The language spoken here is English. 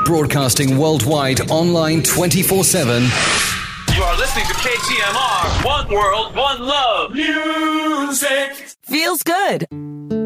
Broadcasting worldwide, online 24/7. You are listening to KTMR. One world, one love. Music. Feels good.